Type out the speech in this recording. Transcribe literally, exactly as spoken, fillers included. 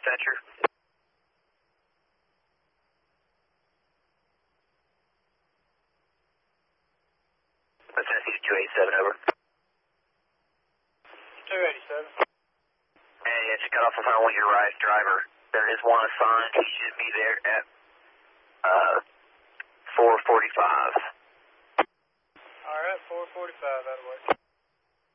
Thatcher. That's Tennessee two eighty-seven, over. two eighty-seven. And yeah, just got off the phone with your right driver. There is one assigned. He should be there at uh, four forty-five. All right, four forty-five, that'll work.